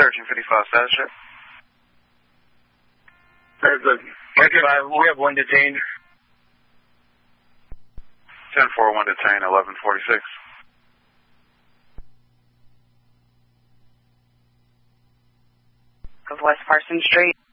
1355 status check. We have one detained. 10-4, 1 detained, 1146. Of West Parsons Street.